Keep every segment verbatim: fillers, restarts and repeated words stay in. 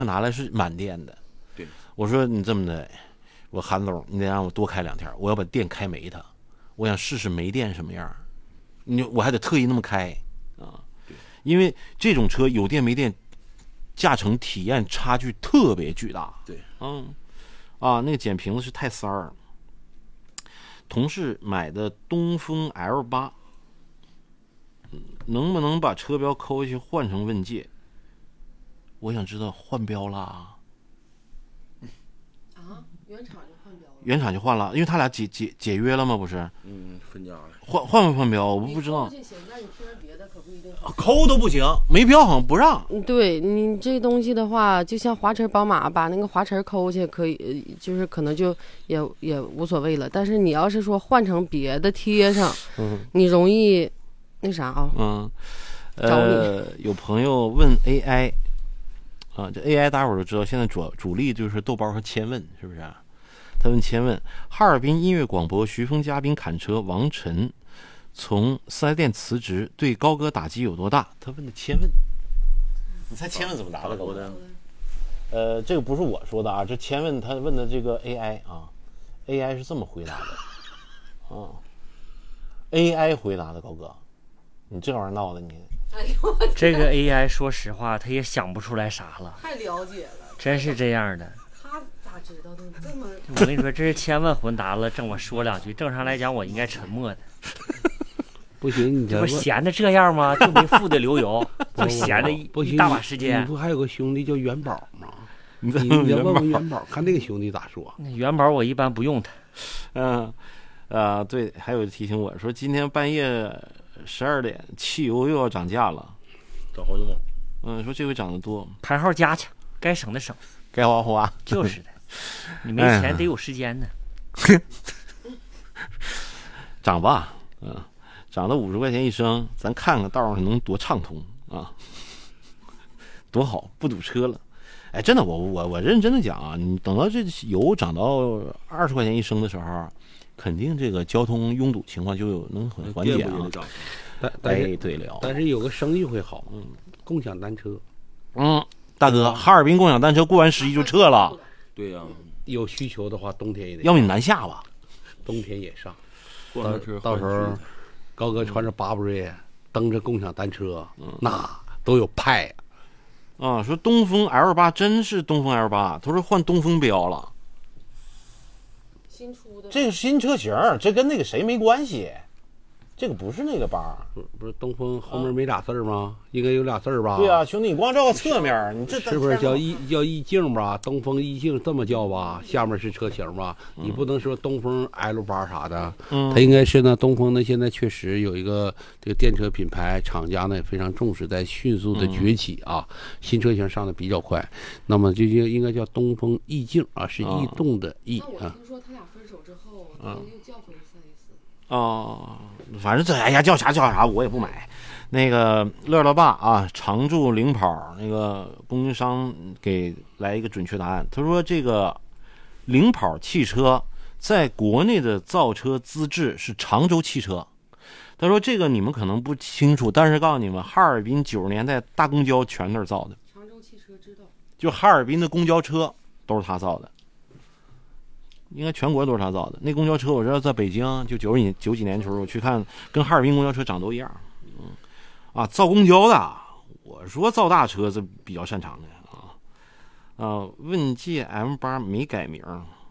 拿来是满电的。 对， 我说你这么的，我韩总，你得让我多开两天，我要把电开没它，我想试试没电什么样。你我还得特意那么开啊，因为这种车有电没电，驾乘体验差距特别巨大。 对， 嗯，啊，那个捡瓶子是太三儿。同事买的东风 L 八，能不能把车标抠下去换成问界？我想知道换标啦。 啊，原厂就换标了。 原厂就换了，因为他俩解解解约了吗？不是？ 嗯，分家了。 换换不换标？我不知道。 行，那你贴上别的可不一定。 抠都不行，没标好像不让。 对你这东西的话，就像华晨宝马，把那个华晨抠去可以，就是可能就也也无所谓了。但是你要是说换成别的贴上， 嗯， 你容易那啥啊。 嗯，呃，有朋友问 A I。啊，这 A I 大伙儿都知道，现在主主力就是豆包和千问，是不是、啊？他问千问，哈尔滨音乐广播徐峰嘉宾砍车，王晨从四 S 店辞职，对高歌打击有多大？他问的千问，你猜千问怎么答的？高歌？呃，这个不是我说的啊，这千问他问的这个 A I 啊 ，A I 是这么回答的啊 ，A I 回答的高哥，你这玩意儿闹的你。 哎呦， 这个 A I 说实话，他也想不出来啥了， 太了解了， 真是这样的。 他咋知道的？这么…… 我跟你说，这是千万混答了，正我说两句。正常来讲，我应该沉默的。 不行，你这不闲的这样吗？就没富的流油，就闲的一一大把时间。 你不还有个兄弟叫元宝吗？ 你你你问问元宝，看这个兄弟咋说。 元宝我一般不用他。 嗯，啊，对，还有提醒我说，今天半夜十二点，汽油又要涨价了， 涨好几毛。 嗯，说这回涨得多， 排号加去，该省的省， 该花花。 就是的，你没钱得有时间呢。 涨吧，嗯，涨到五十块钱一升，咱看看道上能多畅通啊，多好，不堵车了。哎，真的，我我我认真的讲啊，你等到这油涨到二十块钱一升的时候，肯定这个交通拥堵情况就有能很缓解啊。 但但是、 哎、对了， 但是有个生意会好，嗯，共享单车。 嗯，大哥，哈尔滨共享单车过完十一就撤了。 对呀、啊， 有需求的话，冬天也得。 要不你南下吧， 冬天也上。 到到时候，高哥穿着巴布瑞，蹬着共享单车，嗯、那都有派啊！啊，说东风 L 八真是东风 L 八，他说换东风标了。 新出的这个新车型，这跟那个谁没关系。这个不是那个八， 不不是东风后面没俩字吧、啊？应该有俩字吧？ 对啊，兄弟，你光照个侧面，你这是不是叫意叫意境吧？东风意境这么叫吧？下面是车型吧？嗯、你不能说东风 L 八啥的，嗯，它应该是呢。东风呢，现在确实有一个这个电车品牌厂家呢也非常重视，在迅速的崛起啊，嗯、新车型上的比较快。那么就应应该叫东风意境啊，是逸动的逸啊。 那我听说他俩分手之后，他又叫回四 S。 哦。反正这哎呀叫啥叫啥，我也不买。那个乐乐爸啊，常驻领跑那个供应商给来一个准确答案。他说这个领跑汽车在国内的造车资质是常州汽车。他说这个你们可能不清楚，但是告诉你们，哈尔滨九十年代大公交全那儿造的。 常州汽车知道， 就哈尔滨的公交车都是他造的。应该全国都是他造的。那公交车我知道，在北京就九几九几年的时候，我去看，跟哈尔滨公交车长都一样。嗯，啊，造公交的，我说造大车是比较擅长的啊。啊，问界 M 八没改名。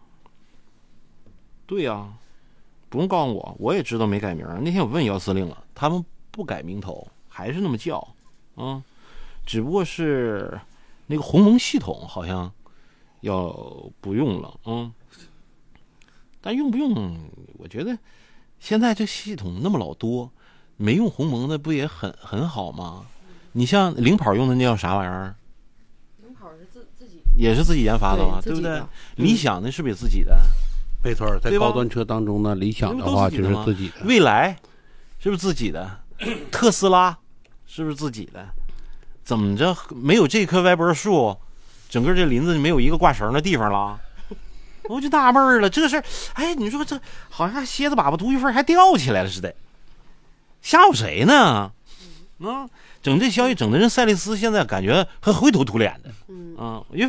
对呀、啊，不用告诉我，我也知道没改名。那天我问姚司令了，他们不改名头，还是那么叫，啊，只不过是那个鸿蒙系统好像要不用了，嗯。但用不用？我觉得现在这系统那么老多，没用鸿蒙的不也很很好吗？你像领跑用的那叫啥玩意儿？ 领跑是自自己也是自己研发的吧？ 对, 对不对？嗯、理想的是不是也自己的？ 没错，在高端车当中呢，理想的话就是自己的。 蔚来是不是自己的？特斯拉是不是自己的？怎么着没有这棵歪脖树，整个这林子没有一个挂绳的地方了？我就纳闷了，这事儿，哎，你说这好像蝎子粑粑独一份还吊起来了似的，吓唬谁呢？啊， 整这消息整的人赛利斯现在感觉还灰头土脸的， 嗯啊，因为